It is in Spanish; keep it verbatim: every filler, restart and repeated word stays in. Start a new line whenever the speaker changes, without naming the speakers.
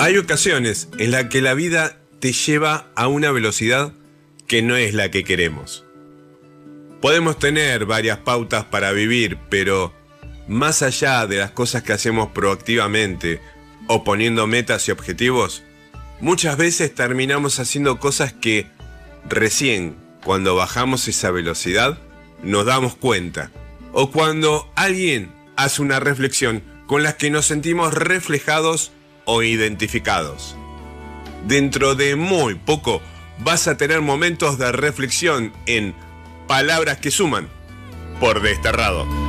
Hay ocasiones en las que la vida te lleva a una velocidad que no es la que queremos. Podemos tener varias pautas para vivir, pero más allá de las cosas que hacemos proactivamente o poniendo metas y objetivos, muchas veces terminamos haciendo cosas que recién cuando bajamos esa velocidad nos damos cuenta, o cuando alguien hace una reflexión con la que nos sentimos reflejados o identificados. Dentro de muy poco vas a tener momentos de reflexión en Palabras que Suman por Desterrado.